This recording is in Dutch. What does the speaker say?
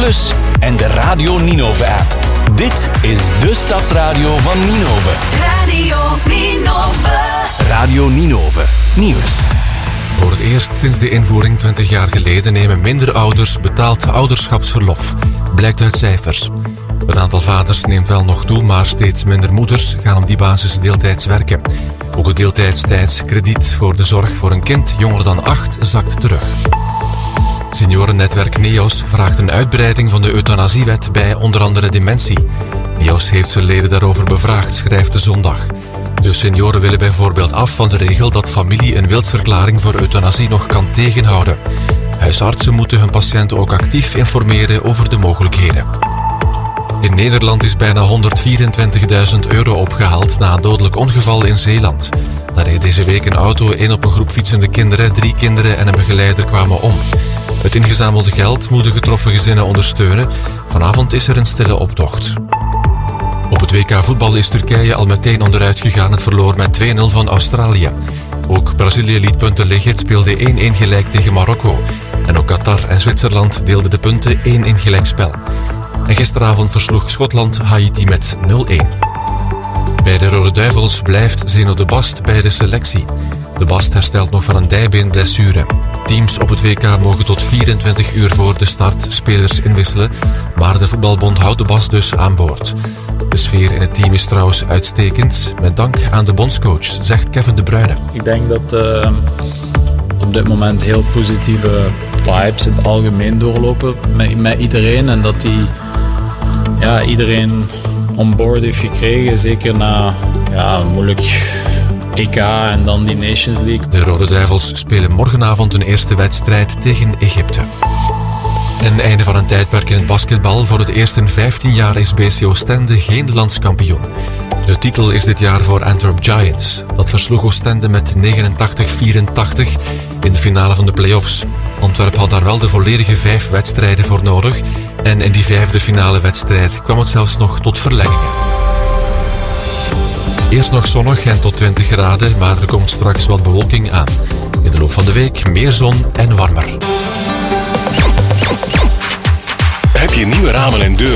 Plus en de Radio Ninove-app. Dit is de Stadsradio van Ninove. Radio Ninove. Radio Ninove Nieuws. Voor het eerst sinds de invoering 20 jaar geleden nemen minder ouders betaald ouderschapsverlof. Blijkt uit cijfers. Het aantal vaders neemt wel nog toe, maar steeds minder moeders gaan op die basis deeltijds werken. Ook het deeltijdstijdskrediet voor de zorg voor een kind jonger dan 8 zakt terug. Seniorennetwerk NEOS vraagt een uitbreiding van de euthanasiewet bij onder andere dementie. NEOS heeft zijn leden daarover bevraagd, schrijft De Zondag. De senioren willen bijvoorbeeld af van de regel dat familie een wilsverklaring voor euthanasie nog kan tegenhouden. Huisartsen moeten hun patiënten ook actief informeren over de mogelijkheden. In Nederland is bijna €124.000 opgehaald na een dodelijk ongeval in Zeeland. Daar reed deze week een auto in op een groep fietsende kinderen. 3 kinderen en een begeleider kwamen om. Het ingezamelde geld moet de getroffen gezinnen ondersteunen. Vanavond is er een stille optocht. Op het WK voetbal is Turkije al meteen onderuit gegaan. Het verloor met 2-0 van Australië. Ook Brazilië liet punten liggen. Het speelde 1-1 gelijk tegen Marokko. En ook Qatar en Zwitserland deelden de punten 1 in gelijkspel. En gisteravond versloeg Schotland Haiti met 0-1. Bij de Rode Duivels blijft Zeno de Bast bij de selectie. De Bast herstelt nog van een dijbeenblessure. Teams op het WK mogen tot 24 uur voor de start spelers inwisselen, maar de voetbalbond houdt de Bast dus aan boord. De sfeer in het team is trouwens uitstekend, met dank aan de bondscoach, zegt Kevin De Bruyne. Ik denk dat op dit moment heel positieve vibes in het algemeen doorlopen met iedereen en dat iedereen on board heeft gekregen, zeker na moeilijk EK en dan die Nations League. De Rode Duivels spelen morgenavond een eerste wedstrijd tegen Egypte. En einde van een tijdperk in het basketbal. Voor het eerst in 15 jaar is BC Oostende geen landskampioen. De titel is dit jaar voor Antwerp Giants. Dat versloeg Oostende met 89-84 in de finale van de play-offs. Antwerp had daar wel de volledige 5 wedstrijden voor nodig. En in die 5e finale wedstrijd kwam het zelfs nog tot verlengingen. Eerst nog zonnig en tot 20 graden, maar er komt straks wat bewolking aan. In de loop van de week meer zon en warmer. Heb je nieuwe ramen en deuren